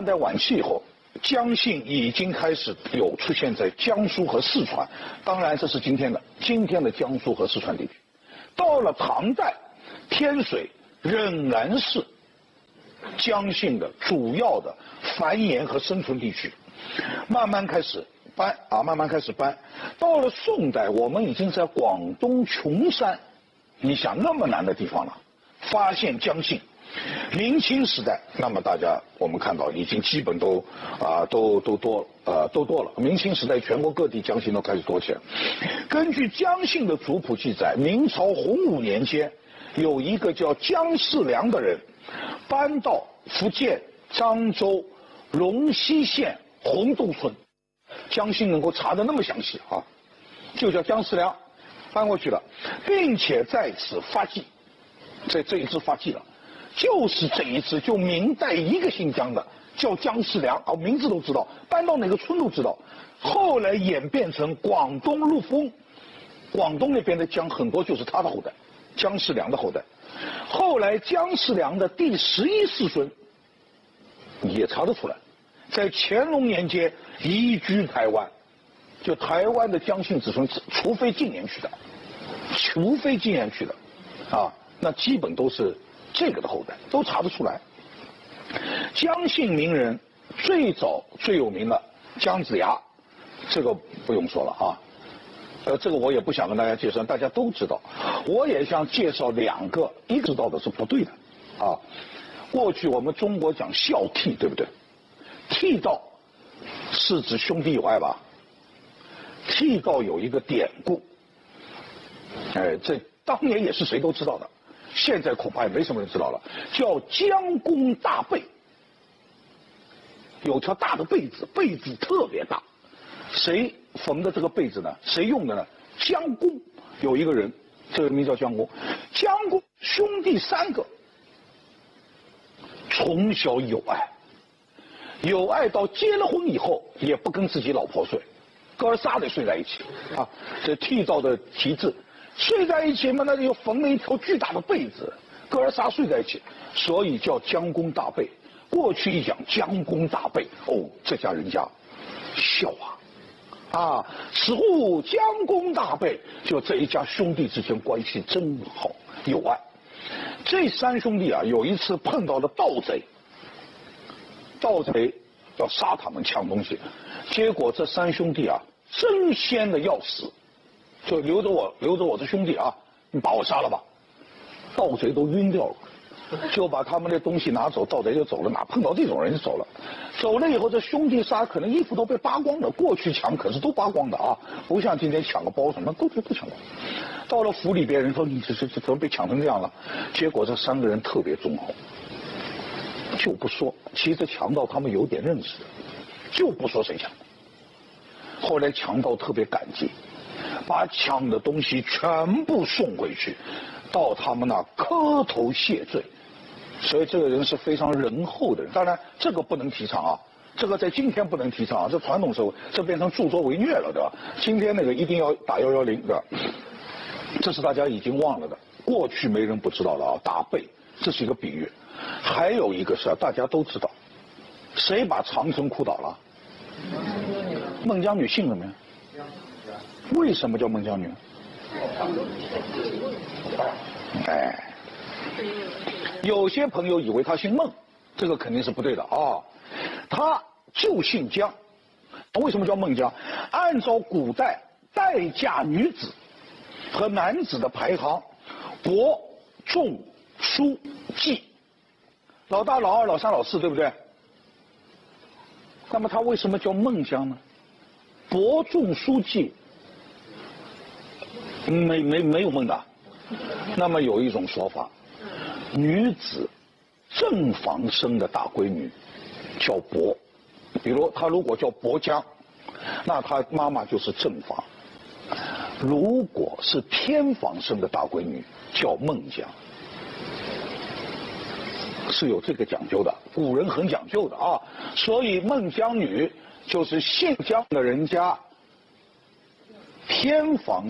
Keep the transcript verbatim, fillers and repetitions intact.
代晚期以后，姜姓已经开始有出现在江苏和四川，当然这是今天的今天的江苏和四川地区。到了唐代，天水仍然是姜姓的主要的繁衍和生存地区，慢慢开始搬啊，慢慢开始搬。到了宋代，我们已经在广东琼山，你想那么难的地方了，发现姜姓。明清时代，那么大家我们看到已经基本都啊、呃、都都多呃都多了。明清时代，全国各地姜姓都开始多起来。根据姜姓的族谱记载，明朝洪武年间，有一个叫姜世良的人，搬到福建漳州龙溪县洪渡村。姜姓能够查得那么详细啊，就叫姜世良，搬过去了，并且在此发迹，在这一次发迹了。就是这一次，就明代一个姓姜的叫姜世良，啊，名字都知道，搬到哪个村都知道。后来演变成广东陆丰，广东那边的姜很多就是他的后代，姜世良的后代。后来姜世良的第十一世孙也查得出来，在乾隆年间移居台湾，就台湾的姜姓子孙，除非近年去的，除非近年去的，啊，那基本都是这个的后代，都查得出来。姜姓名人最早最有名的姜子牙，这个不用说了啊，呃，这个我也不想跟大家介绍，大家都知道。我也想介绍两个，一个知道的是不对的，啊，过去我们中国讲孝悌，对不对？悌道是指兄弟友爱吧？悌道有一个典故，哎，这当年也是谁都知道的。现在恐怕也没什么人知道了，叫姜公大被，有条大的被子，被子特别大，谁缝的这个被子呢？谁用的呢？姜公，有一个人，这个名叫姜公。姜公兄弟三个，从小有爱，有爱到结了婚以后也不跟自己老婆睡，哥儿仨得睡在一起啊，这剃照的题字。睡在一起嘛，那就缝了一条巨大的被子，哥儿仨睡在一起，所以叫姜公大被。过去一讲姜公大被，哦，这家人家孝啊，啊，此户姜公大被，就这一家兄弟之间关系真好，有爱。这三兄弟啊，有一次碰到了盗贼，盗贼要杀他们抢东西，结果这三兄弟啊，争先的要死。就留着我，留着我的兄弟啊！你把我杀了吧！盗贼都晕掉了，就把他们的东西拿走，盗贼就走了。哪碰到这种人就走了。走了以后，这兄弟仨可能衣服都被扒光了。过去抢可是都扒光的啊，不像今天抢个包什么都都抢光。到了府里边，人说你这这这怎么被抢成这样了？结果这三个人特别忠厚，就不说。其实强盗他们有点认识，就不说谁抢。后来强盗特别感激。把抢的东西全部送回去，到他们那磕头谢罪，所以这个人是非常仁厚的人。当然，这个不能提倡啊，这个在今天不能提倡啊，这传统社会这变成助纣为虐了，对吧？今天那个一定要打幺幺零，对吧？这是大家已经忘了的，过去没人不知道的啊，打背，这是一个比喻。还有一个是、啊、大家都知道，谁把长城哭倒了？孟姜女姓什么呀？为什么叫孟姜女？哎，有些朋友以为她姓孟，这个肯定是不对的啊。她就姓姜，为什么叫孟姜？按照古代待嫁女子和男子的排行，伯、仲、叔、季，老大、老二、老三、老四，对不对？那么她为什么叫孟姜呢？伯、仲、叔、季。没没没有孟的，那么有一种说法，女子正房生的大闺女叫伯，比如她如果叫伯姜，那她妈妈就是正房；如果是偏房生的大闺女叫孟姜，是有这个讲究的，古人很讲究的啊。所以孟姜女就是姓姜的人家偏房